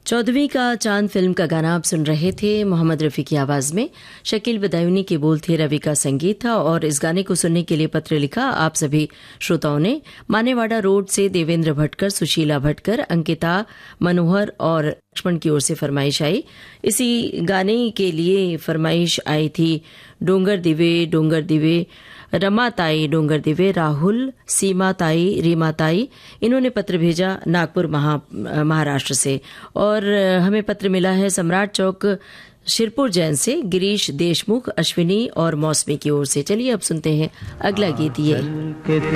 14वीं का चांद फिल्म का गाना आप सुन रहे थे मोहम्मद रफ़ी की आवाज़ में। शकील बदायूनी के बोल थे, रवि का संगीत था। और इस गाने को सुनने के लिए पत्र लिखा आप सभी श्रोताओं ने। मानेवाड़ा रोड से देवेंद्र भटकर, सुशीला भटकर, अंकिता, मनोहर और लक्ष्मण की ओर से फरमाइश आई। इसी गाने के लिए फरमाइश आई थी डोंगर दिवे रमा ताई डोंगर दिवे, राहुल, सीमा ताई, रीमा ताई। इन्होंने पत्र भेजा नागपुर महाराष्ट्र से। और हमें पत्र मिला है सम्राट चौक शिरपुर जैन से गिरीश देशमुख, अश्विनी और मौसमी की ओर से। चलिए अब सुनते हैं अगला गीत। ये